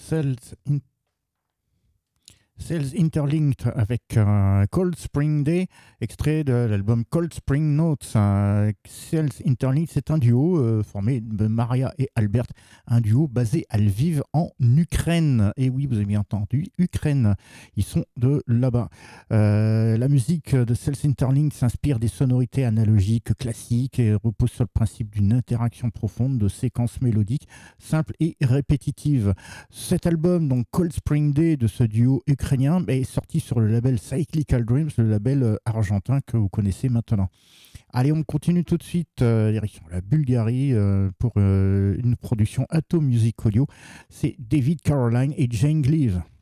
Cells Interlinked avec Cold Spring Day, extrait de l'album Cold Spring Notes. Cells Interlinked, c'est un duo formé de Maria et Albert, un duo basé à Lviv en Ukraine. Et oui, vous avez bien entendu, Ukraine. Ils sont de là-bas. La musique de Cells Interlinked s'inspire des sonorités analogiques classiques et repose sur le principe d'une interaction profonde de séquences mélodiques simples et répétitives. Cet album, donc Cold Spring Day, de ce duo ukrainien, est sorti sur le label Cyclical Dreams, le label argentin que vous connaissez maintenant. Allez, on continue tout de suite direction la Bulgarie pour une production Atom Music Audio. C'est David Caroline et Jane Gleave.